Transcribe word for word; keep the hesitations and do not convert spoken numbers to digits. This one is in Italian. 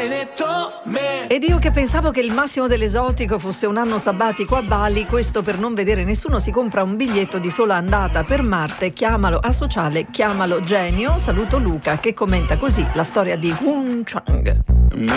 maledetto me. Ed io che pensavo che il massimo dell'esotico fosse un anno sabbatico a Bali, questo per non vedere nessuno si compra un biglietto di sola andata per Marte, chiamalo asociale, chiamalo genio. Saluto Luca che commenta così la storia di Hun Chang.